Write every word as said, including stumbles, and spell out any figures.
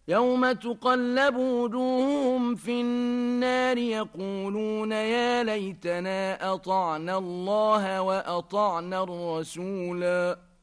يوم تقلب وجوههم في النار يقولون يا ليتنا أطعنا الله وأطعنا الرسولا